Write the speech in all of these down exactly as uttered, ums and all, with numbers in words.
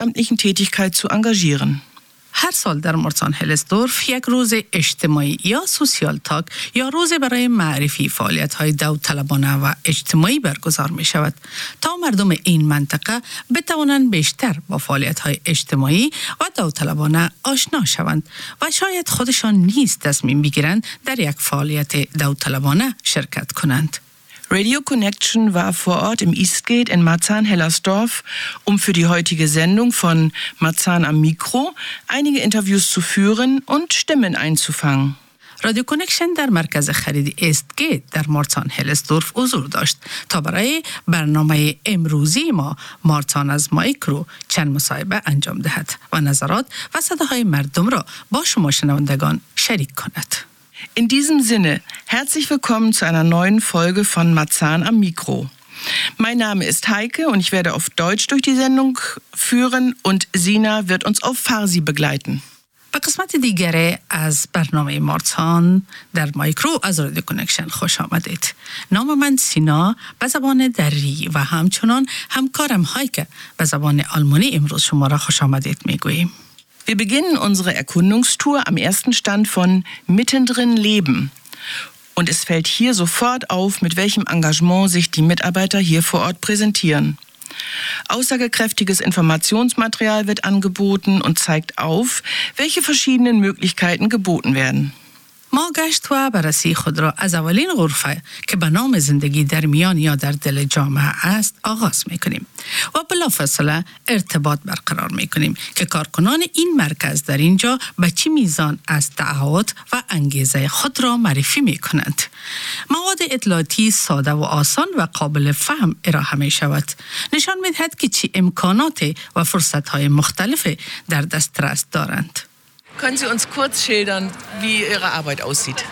ehrenamtlichen Tätigkeit zu engagieren. هر سال در مارسان هلسدورف یک روز اجتماعی یا سوسیال تاک یا روز برای معرفی فعالیت‌های داوطلبانه و اجتماعی برگزار می شود تا مردم این منطقه بتوانند بیشتر با فعالیت‌های اجتماعی و داوطلبانه آشنا شوند و شاید خودشان نیز تصمیم بگیرند در یک فعالیت داوطلبانه شرکت کنند. Radio Connection war vor Ort im Eastgate in Marzahn-Hellersdorf, um für die heutige Sendung von Marzahn am Mikro einige Interviews zu führen und Stimmen einzufangen. رادیو کنکشن در مرکز خرید ایستگیت در مارسان هلسدورف حضور داشت تا برای برنامه امروزی ما مارسان از مایکرو چند مصاحبه انجام دهد و نظرات و صداهای مردم را با شما شنوندگان شریک کند. In diesem Sinne, herzlich willkommen zu einer neuen Folge von Marzahn am Mikro. Mein Name ist Heike und ich werde auf Deutsch durch die Sendung führen und Sina wird uns auf Farsi begleiten. به قسمت دیگری از برنامه مارسان در مایکرو از رادیو کنکشن خوش آمدید. نام من سینا به زبان دری و همچنان همکارم هایکه به زبان آلمانی امروز شما را خوش آمدید میگوییم. Wir beginnen unsere Erkundungstour am ersten Stand von Mittendrin Leben. Und es fällt hier sofort auf, mit welchem Engagement sich die Mitarbeiter hier vor Ort präsentieren. Aussagekräftiges Informationsmaterial wird angeboten und zeigt auf, welche verschiedenen Möglichkeiten geboten werden. ما گشت و بررسی خود را از اولین غرفه که به نام زندگی در میان یا در دل جامعه است آغاز میکنیم و بلافاصله ارتباط برقرار میکنیم که کارکنان این مرکز در اینجا به چه میزان از تعهد و انگیزه خود را معرفی میکنند. مواد اطلاعاتی ساده و آسان و قابل فهم ارائه می شود. نشان میدهد که چه امکانات و فرصت‌های مختلف در دسترس دارند. Können Sie uns kurz schildern, wie Ihre Arbeit aussieht?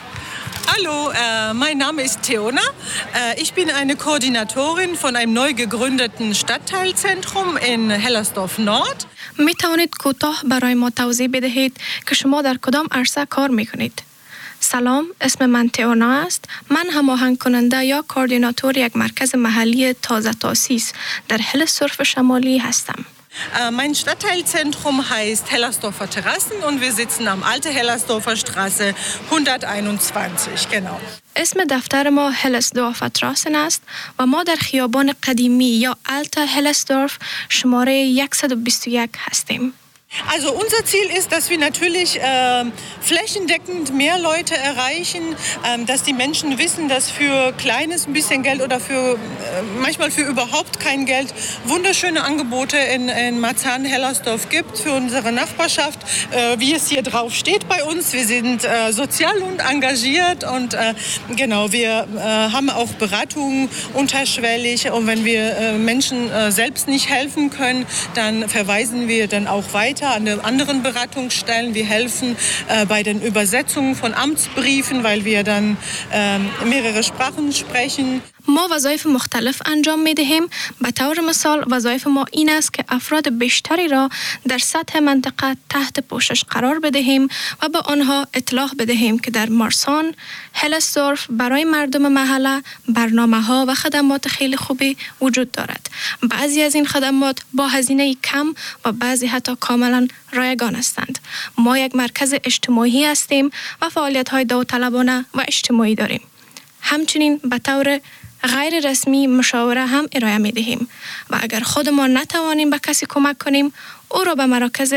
Hallo, äh, mein Name ist Theona. Äh, ich bin eine Koordinatorin von einem neu gegründeten Stadtteilzentrum in Hellersdorf Nord. می توانید کوتاه برای ما توضیح بدهید که شما در کدام عرصه کار می کنید؟ سلام، اسم من تئونا است. من هماهنگ کننده یا کوردیناتور یک مرکز محلی تازه تأسیس در هلسدورف شمالی هستم. Mein Stadtteilzentrum heißt Hellersdorfer Terrassen und wir sitzen am Alte Hellersdorfer Straße hunderteinundzwanzig, genau. اسم دفتر ما هلسدورف تراسن است و ما در خیابان قدیمی یا آلته هلسدورف شماره صد و بیست و یک هستیم. Also unser Ziel ist, dass wir natürlich äh, flächendeckend mehr Leute erreichen, äh, dass die Menschen wissen, dass für kleines ein bisschen Geld oder für äh, manchmal für überhaupt kein Geld wunderschöne Angebote in, in Marzahn-Hellersdorf gibt für unsere Nachbarschaft, äh, wie es hier drauf steht bei uns. Wir sind äh, sozial und engagiert und äh, genau, wir äh, haben auch Beratungen unterschwellig und wenn wir äh, Menschen äh, selbst nicht helfen können, dann verweisen wir dann auch weiter an anderen Beratungsstellen. Wir helfen äh, bei den Übersetzungen von Amtsbriefen, weil wir dann äh, mehrere Sprachen sprechen. ما وظایف مختلف انجام می دهیم. به طور مثال وظایف ما این است که افراد بیشتری را در سطح منطقه تحت پوشش قرار بدهیم و به آنها اطلاع بدهیم که در مارسان هلسدورف برای مردم محله برنامه ها و خدمات خیلی خوبی وجود دارد. بعضی از این خدمات با هزینه کم و بعضی حتی کاملا رایگان هستند. ما یک مرکز اجتماعی هستیم و فعالیت های داوطلبانه و اجتماعی داریم. همچنین به طور غیر رسمی مشاوره هم ارائه می دهیم و اگر خودمان نتوانیم به کسی کمک کنیم او را به مراکز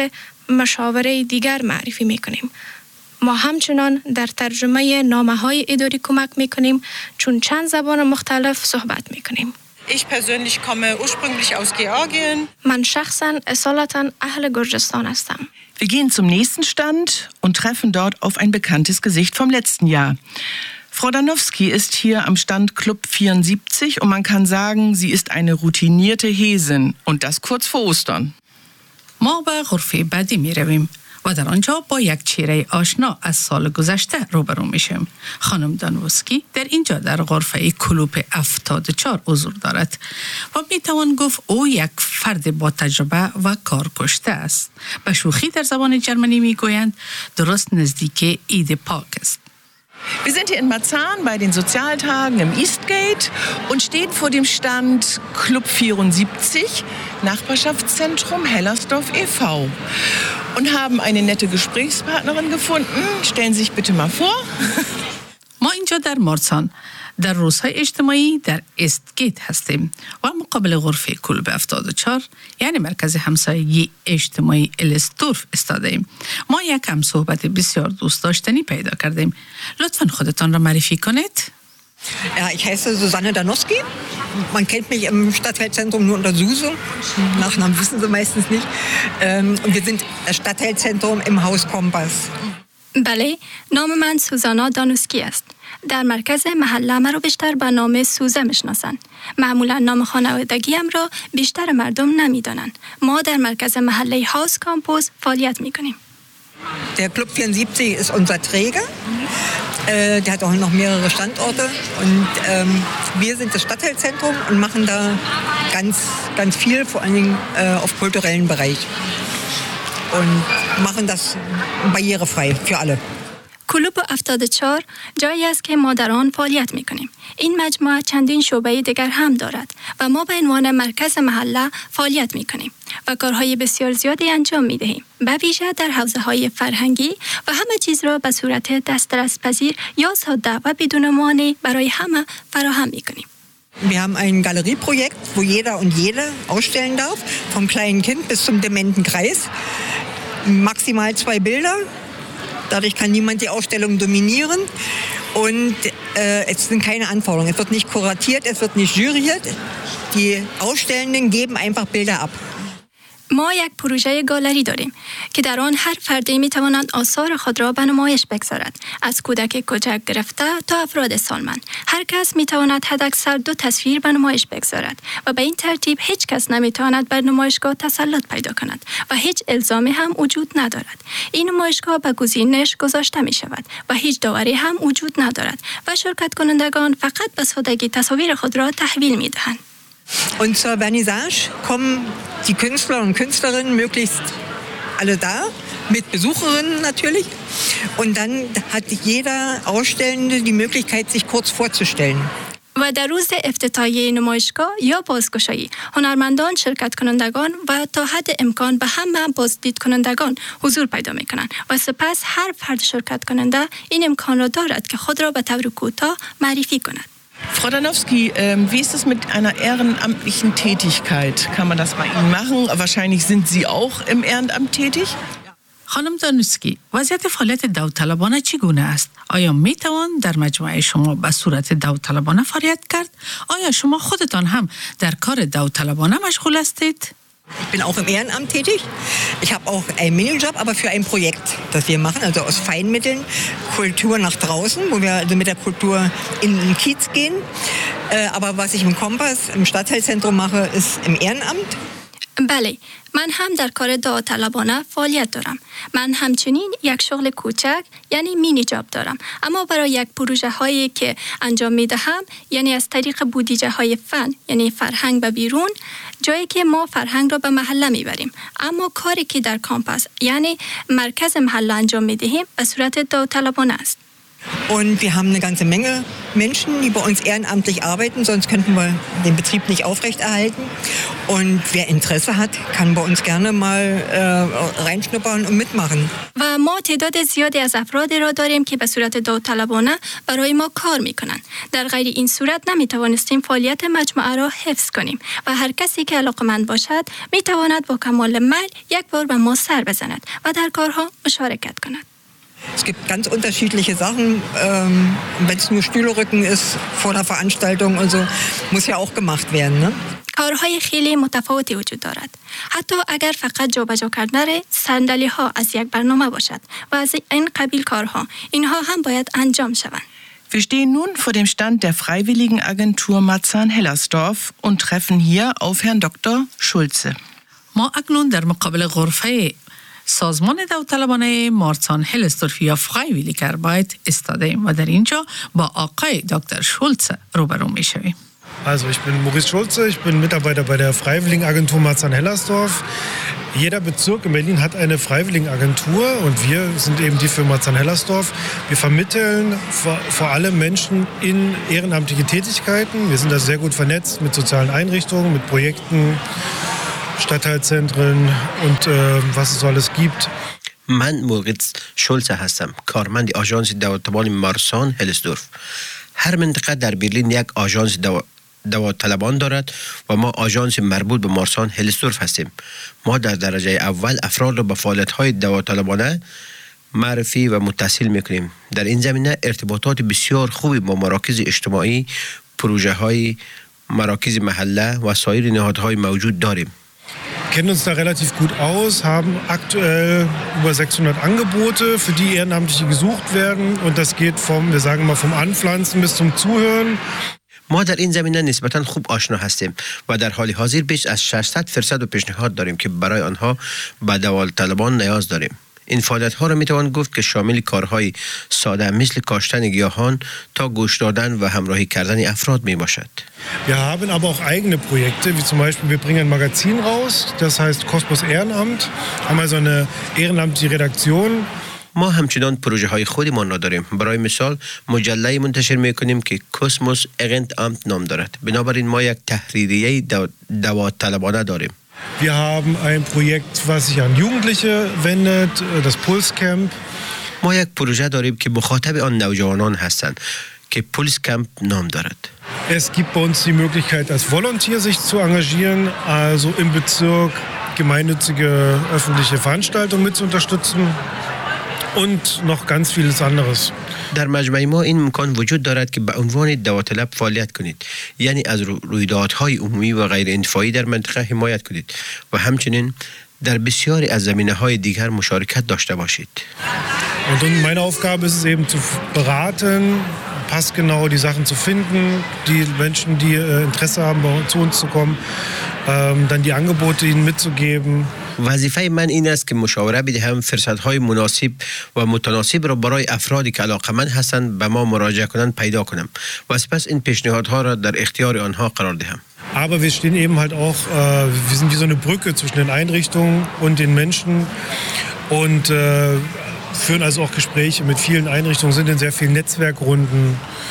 مشاوره دیگر معرفی می کنیم. ما همچنان در ترجمه نامه های اداری کمک می کنیم چون چند زبان مختلف صحبت می کنیم. Ich persönlich komme ursprünglich aus Georgien. من شخصا اصالتا اهل گرجستان هستم. Wir gehen zum nächsten Stand und treffen dort auf ein bekanntes Gesicht vom letzten Jahr. Frau Danowski ist hier am Stand Club vierundsiebzig und man kann sagen, sie ist eine routinierte Häsin und das kurz vor Ostern. ما به غرفه بعدی می رویم و در آنجا با یک چهره آشنا از سال گذشته روبرو میشیم. خانم دانوسکی در اینجا در غرفه کلوپ هفتاد و چهار حضور دارد و میتوان گفت او یک فرد با تجربه و کارکشته است. به شوخی در زبان جرمنی میگویند درست نزدیک عید پاک است. Wir sind hier in Marzahn bei den Sozialtagen im Eastgate und stehen vor dem Stand Club vierundsiebzig, Nachbarschaftszentrum Hellersdorf e V und haben eine nette Gesprächspartnerin gefunden. Stellen Sie sich bitte mal vor. ما اینجا در مارسان در روزهای اجتماعی در ایستگیت هستیم و مقابل غرفه کلوب هفتاد و چهار یعنی مرکز همسایگی اجتماعی الستورف ایستاده ایم. ما یک هم صحبت بسیار دوست داشتنی پیدا کردیم. لطفاً خودتان را معرفی کنید. Ja, ich heiße Susanne Danowski. Man kennt mich im Stadtteilzentrum nur unter Susu. Nachnamen wissen Sie meistens nicht. Und wir sind das Stadtteilzentrum im Haus Kompass. بله، نام من سوزانا دانوسکی است. در مرکز محله مرا بیشتر به نام سوزه میشناسند. معمولا نام خانوادگیم را بیشتر مردم نمیدانند. ما در مرکز محله هاوس کامپوس فعالیت میکنیم. Der Club vierundsiebzig ist unser Träger. Äh, der hat auch noch mehrere Standorte. Und ähm, wir sind das Stadtteilzentrum und machen da ganz, ganz viel, vor allen Dingen äh, auf kulturellen Bereich. Und machen das barrierefrei für alle. کلوب هفتاد و چهار جایی است که ما در آن فعالیت میکنیم. این مجموعه چندین شعبه دیگر هم دارد و ما به عنوان مرکز محله فعالیت میکنیم و کارهای بسیار زیادی انجام میدهیم. به ویژه در حوزه‌های فرهنگی و همه چیز را به صورت دسترس‌پذیر یا ساده و بدون مانع برای همه فراهم میکنیم. Wir haben ein Galerieprojekt, wo jeder und jede ausstellen darf, vom kleinen Kind bis zum dementen Kreis. Maximal zwei Bilder. Dadurch kann niemand die Ausstellung dominieren. Und äh, es sind keine Anforderungen. Es wird nicht kuratiert, es wird nicht juriert. Die Ausstellenden geben einfach Bilder ab. ما یک پروژه گالری داریم که در آن هر فردی میتواند آثار خود را به نمایش بگذارد. از کودک کوچک گرفته تا افراد سالمند. هر کس میتواند حداکثر دو تصویر به نمایش بگذارد و به این ترتیب هیچ کس نمیتواند بر نمایشگاه تسلط پیدا کند و هیچ الزامی هم وجود ندارد. این نمایشگاه به گزینش گذاشته می شود و هیچ داوری هم وجود ندارد و شرکت کنندگان فقط به سادگی تصاویر خود را تحویل میدهند. Und zur Vernissage kommen die Künstler und Künstlerinnen möglichst alle da, mit Besucherinnen natürlich. Und dann hat jeder Ausstellende die Möglichkeit, sich kurz vorzustellen. و در روز افتتاحیه نمایشگاه یا بازگشایی هنرمندان، شرکت کنندگان و تا حد امکان به همه بازدید کنندگان حضور پیدا میکنند و سپس هر فرد شرکت کننده این امکان را دارد که خود را به طور کوتاه معرفی کند. Frau Danowski, ähm, wie ist es mit einer ehrenamtlichen Tätigkeit? Kann man das bei Ihnen machen? Wahrscheinlich sind Sie auch im Ehrenamt tätig? خانم دانوسکی، وضعیت فعالیت داوطلبانه چگونه است؟ آیا می توان در مجموعه شما به صورت داوطلبانه فعالیت کرد؟ آیا شما خودتان هم در کار داوطلبانه مشغول هستید؟ Ich bin auch im Ehrenamt tätig. Ich habe auch einen Minijob, aber für ein Projekt, das wir machen, also aus Feinmitteln, Kultur nach draußen, wo wir also mit der Kultur in den Kiez gehen. Äh, aber was ich im Kompass, im Stadtteilzentrum mache, ist im Ehrenamt. بله، من هم در کار داوطلبانه فعالیت دارم. من همچنین یک شغل کوچک یعنی مینی جاب دارم، اما برای یک پروژه هایی که انجام می دهم یعنی از طریق بودجه های فن یعنی فرهنگ به بیرون، جایی که ما فرهنگ را به محله می بریم، اما کاری که در کامپاس یعنی مرکز محله انجام می دهیم به صورت داوطلبانه است. Und wir haben eine ganze Menge Menschen, die bei uns ehrenamtlich arbeiten, sonst könnten wir den Betrieb nicht aufrechterhalten. Und wer Interesse hat, kann bei uns gerne mal äh, reinschnuppern und mitmachen. و ما تعداد زیادی از افرادی را داریم که به صورت داوطلبانه برای ما کار میکنند. در غیر این صورت نمیتوانستیم فعالیت مجموعه را حفظ کنیم و هر کسی که علاقمند باشد میتواند با کمال میل یک بار به ما سر بزند و در کارها مشارکت کند. Es gibt ganz unterschiedliche Sachen. Ähm, wenn es nur Stühlerücken ist vor der Veranstaltung und so, muss ja auch gemacht werden. Ne? کارهای خیلی متفاوتی وجود دارد. حتی اگر فقط جابجا کردن صندلی ها از یک برنامه باشد و از این قبیل کارها، اینها هم باید انجام شوند. Wir stehen nun vor dem Stand der Freiwilligenagentur Marzahn-Hellersdorf und treffen hier auf Herrn Doktor Schulze. ما اکنون در مقابل غرفه سازمان داوطلبانه مارسان هلستورف یا فreiwilliger Arbeit ایستاده ایم و در اینجا با آقای دکتر شولتز روبرو می شویم. Also ich bin Maurice Schulze, ich bin Mitarbeiter bei der Freiwilligenagentur Marzahn-Hellersdorf. Jeder Bezirk in Berlin hat eine Freiwilligenagentur und wir sind eben die für Marzahn-Hellersdorf. Wir vermitteln vor, vor allem Menschen in ehrenamtliche Tätigkeiten. Wir sind da sehr gut vernetzt mit sozialen Einrichtungen, mit Projekten, Stadtteilzentren und äh, was es so alles gibt. من موریتس شولز هستم، کارمند آژانس داوطلبان مارسان هلسدورف. هر منطقه در برلین یک آژانس دو... داوطلبان دارد و ما آژانس مربوط به مارسان هلسدورف هستیم. ما در درجه اول افراد را به فعالیت‌های داوطلبانه معرفی و متصل می‌کنیم. در این زمینه ارتباطات بسیار خوبی با مراکز اجتماعی، پروژه‌های مراکز محله و سایر نهادهای موجود داریم. Kennen uns da relativ gut aus, haben aktuell über sechshundert Angebote, für die Ehrenamtliche gesucht werden. Und das geht vom, wir sagen mal, vom Anpflanzen bis zum Zuhören. ما در این زمینه نسبتاً خوب آشنا هستیم و در حال حاضر بیش از ششصد فرصت و پیشنهاد داریم که برای آنها به داوطلبان نیاز داریم. این فعالیت ها را می توان گفت که شامل کارهای ساده مثل کاشتن گیاهان تا گوش دادن و همراهی کردن افراد می باشد. Wir haben aber auch eigene Projekte, wie zum Beispiel wir bringen ein Magazin raus, das heißt Kosmos Ehrenamt, haben also eine ehrenamtliche Redaktion. ما همچنان پروژه های خودمان را داریم. برای مثال مجله منتشر می کنیم که کوسموس اگنت امت نام دارد. بنابراین ما یک تحریریه داوطلبانه داریم. Wir haben ein Projekt, was sich an Jugendliche wendet, das Pulscamp. ما یک پروژه داریم که مخاطب آن نوجوانان هستند که پولس کمپ نام دارد. Es gibt bei uns die Möglichkeit, als Volunteer sich zu engagieren, also im Bezirk gemeinnützige öffentliche Veranstaltungen mit zu unterstützen und noch ganz vieles anderes. در مجمع ما این امکان وجود دارد که به عنوان داوطلب فعالیت کنید، یعنی از رویدادهای عمومی و غیر انتفاعی در منطقه حمایت کنید و همچنین در بسیاری از زمینه‌های دیگر مشارکت داشته باشید. Und meine Aufgabe ist es eben zu beraten, passgenau die Sachen zu finden, die Menschen, die Interesse haben, zu uns zu kommen, dann die Angebote ihnen mitzugeben. وظیفه من این است که مشاوره بدهم، فرصت‌های مناسب و متناسب را برای افرادی که علاقه‌مند هستند به ما مراجعه کنند پیدا کنم و سپس این پیشنهادها را در اختیار آنها قرار دهم. Aber wir stehen eben halt auch, äh, wir sind wie so eine Brücke zwischen den Einrichtungen und den Menschen und äh, führen also auch Gespräche mit vielen Einrichtungen, sind in sehr vielen Netzwerkrunden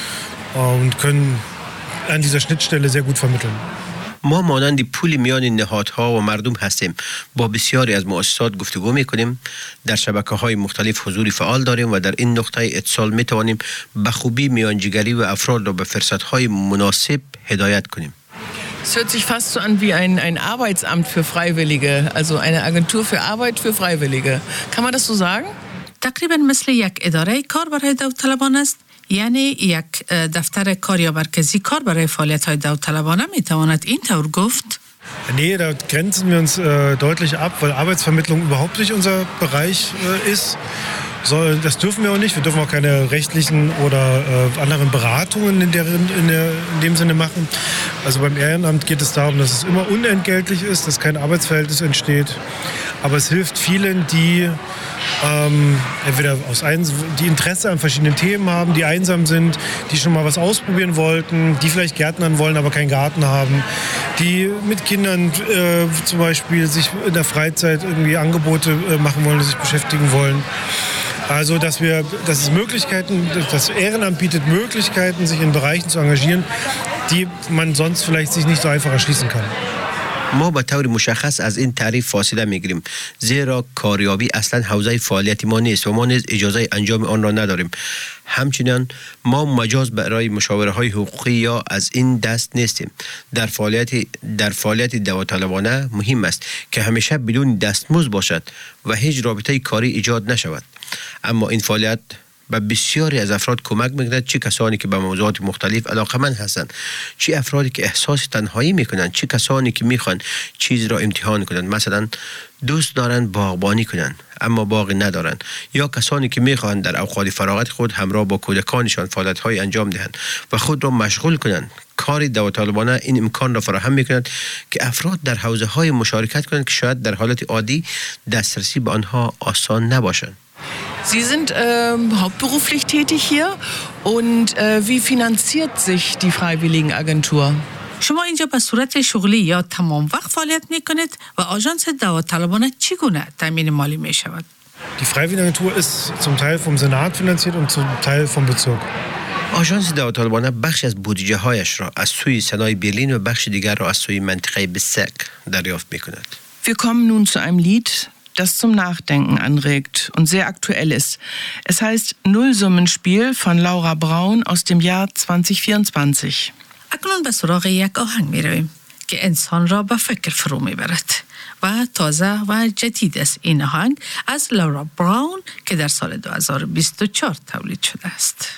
äh, und können an dieser Schnittstelle sehr gut vermitteln. ما مانند پول میان نهادها و مردم هستیم. با بسیاری از مؤسسات گفتگو میکنیم، در شبکه‌های مختلف حضور فعال داریم و در این نقطه اتصال میتوانیم به خوبی میانجیگری و افراد را به فرصت‌های مناسب هدایت کنیم. Es hört sich fast so an wie ein, ein Arbeitsamt für Freiwillige, also eine Agentur für Arbeit für Freiwillige. Kann man das so sagen? تقریبا مثل یک اداره کار برای داوطلبان است، یعنی یک دفتر کار یا مرکزی کار برای فعالیت‌های داوطلبانه میتواند این طور گفت؟ Nee, da grenzen wir uns äh, deutlich ab, weil Arbeitsvermittlung überhaupt nicht unser Bereich äh, ist. So, das dürfen wir auch nicht. Wir dürfen auch keine rechtlichen oder äh, anderen Beratungen in, der, in, der, in dem Sinne machen. Also beim Ehrenamt geht es darum, dass es immer unentgeltlich ist, dass kein Arbeitsverhältnis entsteht. Aber es hilft vielen, die ähm, entweder aus ein, die Interesse an verschiedenen Themen haben, die einsam sind, die schon mal was ausprobieren wollten, die vielleicht Gärtnern wollen, aber keinen Garten haben, die mit Kindern äh, zum Beispiel sich in der Freizeit irgendwie Angebote äh, machen wollen, sich beschäftigen wollen. Also, dass wir, dass es Möglichkeiten, das Ehrenamt bietet Möglichkeiten, sich in Bereichen zu engagieren, die man sonst vielleicht sich nicht so einfach erschließen kann. ما به طور مشخص از این تعریف فاصله میگیریم، زیرا کاریابی اصلا حوزه فعالیت ما نیست و ما نیز اجازه انجام آن را نداریم. همچنین ما مجاز برای مشاوره های حقوقی یا از این دست نیستیم. در فعالیت در فعالیت داوطلبانه مهم است که همیشه بدون دستمزد باشد و هیچ رابطه کاری ایجاد نشود. اما این فعالیت به بسیاری از افراد کمک میکند، چه کسانی که به موضوعات مختلف علاقمند هستند، چه افرادی که احساس تنهایی میکنند، چه کسانی که میخوان چیز را امتحان کنند، مثلا دوست دارند باغبانی کنند اما باغی ندارند، یا کسانی که میخوان در اوقات فراغت خود همراه با کودکانشان فعالیت‌های انجام دهند و خود را مشغول کنند. کار داوطلبانه این امکان را فراهم میکند که افراد در حوزه‌های مشارکت کنند که شاید در حالت عادی دسترسی به آنها آسان نباشد. Sie sind ähm, hauptberuflich tätig hier und äh, wie finanziert sich die Freiwilligenagentur? شما اینجا به صورت شغلی یا تمام وقت فعالیت میکنید و آژانس داوطلبانه چگونه تامین مالی می شود؟ Die Freiwilligenagentur ist zum Teil vom Senat finanziert und zum Teil vom Bezirk. آژانس داوطلبانه بخش از بودجه هایش را از سوی سنای برلین و بخش دیگر را از سوی منطقه بسک دریافت میکند. Wir kommen nun zu einem Lied, das zum Nachdenken anregt und sehr aktuell ist. Es heißt Nullsummenspiel von Laura Braun aus dem Jahr zwanzig vierundzwanzig. اکنون به سراغ یک آهنگ می رویم که انسان را به فکر فرو می برد و تازه و جدید است. این آهنگ از لورا براون که در سال دو هزار و بیست و چهار تولید شده است.